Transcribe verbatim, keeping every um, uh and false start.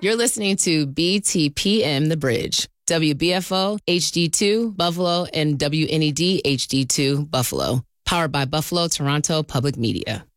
You're listening to B T P M The Bridge, W B F O H D two Buffalo and W N E D H D two Buffalo, powered by Buffalo Toronto Public Media.